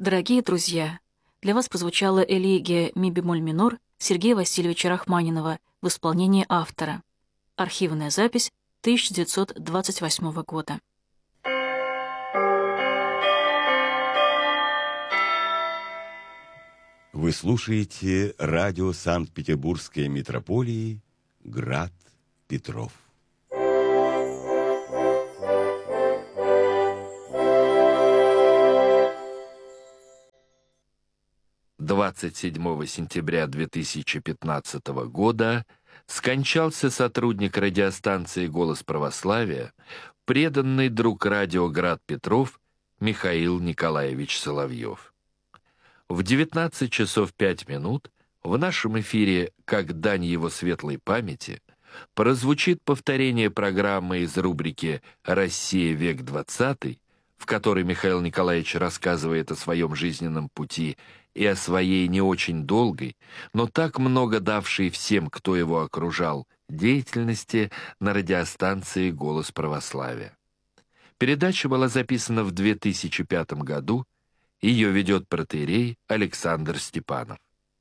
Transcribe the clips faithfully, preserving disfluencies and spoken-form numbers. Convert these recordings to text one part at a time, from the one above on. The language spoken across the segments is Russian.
Дорогие друзья, для вас прозвучала элегия ми бемоль минор Сергея Васильевича Рахманинова в исполнении автора. Архивная запись тысяча девятьсот двадцать восьмого года. Вы слушаете радио Санкт-Петербургской митрополии «Град Петров». двадцать седьмого сентября две тысячи пятнадцатого года скончался сотрудник радиостанции «Голос православия», преданный друг радио «Град Петров» Михаил Николаевич Соловьев. В девятнадцать часов пять минут в нашем эфире, как дань его светлой памяти, прозвучит повторение программы из рубрики «Россия. Век двадцатый», в которой Михаил Николаевич рассказывает о своем жизненном пути и о своей не очень долгой, но так много давшей всем, кто его окружал, деятельности на радиостанции «Голос православия». Передача была записана в две тысячи пятом году, ее ведет протоиерей Александр Степанов.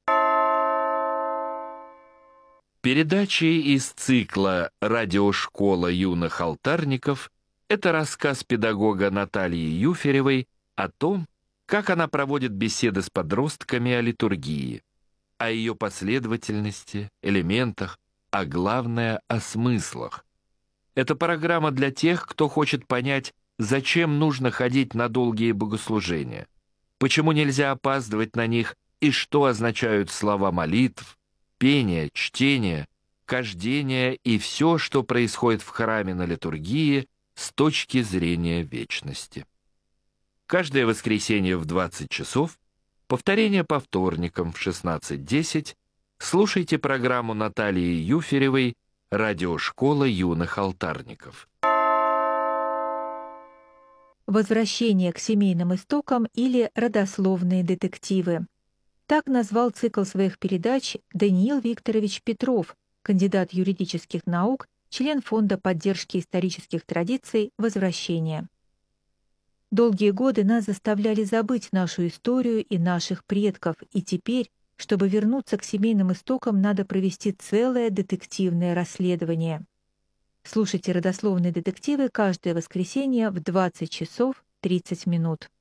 Передачи из цикла «Радиошкола юных алтарников» — это рассказ педагога Натальи Юферевой о том, как она проводит беседы с подростками о литургии, о ее последовательности, элементах, а главное — о смыслах. Это программа для тех, кто хочет понять, зачем нужно ходить на долгие богослужения, почему нельзя опаздывать на них и что означают слова молитв, пение, чтение, кождение и все, что происходит в храме на литургии с точки зрения вечности. Каждое воскресенье в двадцать часов, повторение по вторникам в шестнадцать десять, слушайте программу Натальи Юферевой «Радиошкола юных алтарников». Возвращение к семейным истокам или родословные детективы. Так назвал цикл своих передач Даниил Викторович Петров, кандидат юридических наук, член Фонда поддержки исторических традиций «Возвращение». Долгие годы нас заставляли забыть нашу историю и наших предков, и теперь, чтобы вернуться к семейным истокам, надо провести целое детективное расследование. Слушайте родословные детективы каждое воскресенье в двадцать часов тридцать минут.